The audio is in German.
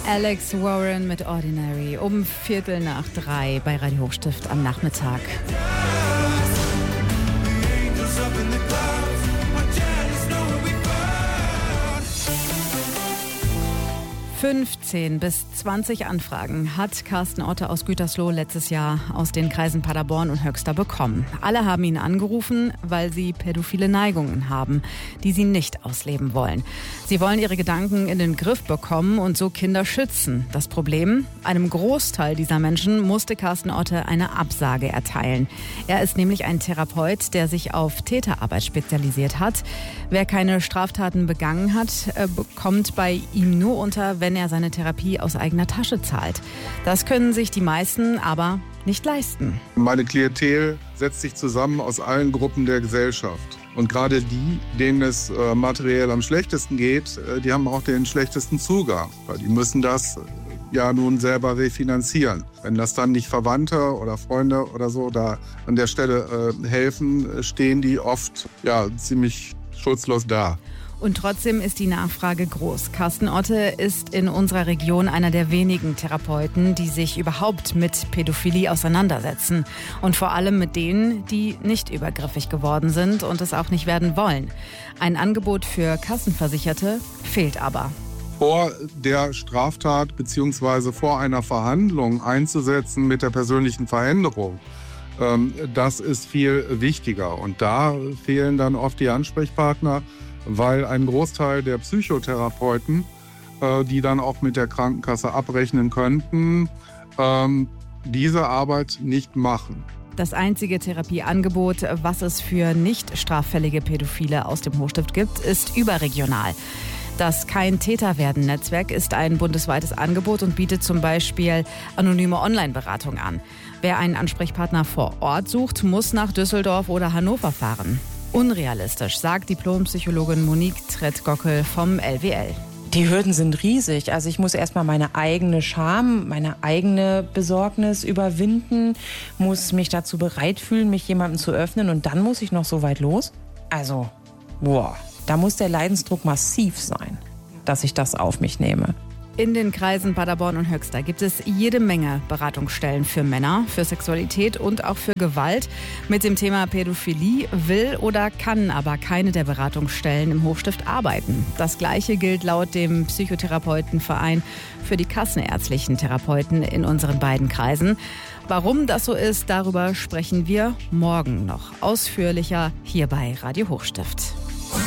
Alex Warren mit Ordinary um 2:45 bei Radio Hochstift am Nachmittag. 15 bis 20 Anfragen hat Carsten Otte aus Gütersloh letztes Jahr aus den Kreisen Paderborn und Höxter bekommen. Alle haben ihn angerufen, weil sie pädophile Neigungen haben, die sie nicht ausleben wollen. Sie wollen ihre Gedanken in den Griff bekommen und so Kinder schützen. Das Problem? Einem Großteil dieser Menschen musste Carsten Otte eine Absage erteilen. Er ist nämlich ein Therapeut, der sich auf Täterarbeit spezialisiert hat. Wer keine Straftaten begangen hat, bekommt bei ihm nur unter, wenn er seine Therapie aus eigener Tasche zahlt. Das können sich die meisten aber nicht leisten. Meine Klientel setzt sich zusammen aus allen Gruppen der Gesellschaft. Und gerade die, denen es materiell am schlechtesten geht, die haben auch den schlechtesten Zugang. Weil die müssen das ja nun selber refinanzieren. Wenn das dann nicht Verwandte oder Freunde oder so da an der Stelle helfen, stehen die oft ziemlich schutzlos da. Und trotzdem ist die Nachfrage groß. Carsten Otte ist in unserer Region einer der wenigen Therapeuten, die sich überhaupt mit Pädophilie auseinandersetzen. Und vor allem mit denen, die nicht übergriffig geworden sind und es auch nicht werden wollen. Ein Angebot für Kassenversicherte fehlt aber. Vor der Straftat bzw. vor einer Verhandlung einzusetzen mit der persönlichen Veränderung, das ist viel wichtiger. Und da fehlen dann oft die Ansprechpartner, weil ein Großteil der Psychotherapeuten, die dann auch mit der Krankenkasse abrechnen könnten, diese Arbeit nicht machen. Das einzige Therapieangebot, was es für nicht straffällige Pädophile aus dem Hochstift gibt, ist überregional. Das Kein-Täter-Werden-Netzwerk ist ein bundesweites Angebot und bietet zum Beispiel anonyme Online-Beratung an. Wer einen Ansprechpartner vor Ort sucht, muss nach Düsseldorf oder Hannover fahren. Unrealistisch, sagt Diplompsychologin Monique Trettgockel vom LWL. Die Hürden sind riesig. Also ich muss erstmal meine eigene Scham, meine eigene Besorgnis überwinden, muss mich dazu bereit fühlen, mich jemandem zu öffnen und dann muss ich noch so weit los. Also, da muss der Leidensdruck massiv sein, dass ich das auf mich nehme. In den Kreisen Paderborn und Höxter gibt es jede Menge Beratungsstellen für Männer, für Sexualität und auch für Gewalt. Mit dem Thema Pädophilie will oder kann aber keine der Beratungsstellen im Hochstift arbeiten. Das Gleiche gilt laut dem Psychotherapeutenverein für die kassenärztlichen Therapeuten in unseren beiden Kreisen. Warum das so ist, darüber sprechen wir morgen noch ausführlicher hier bei Radio Hochstift.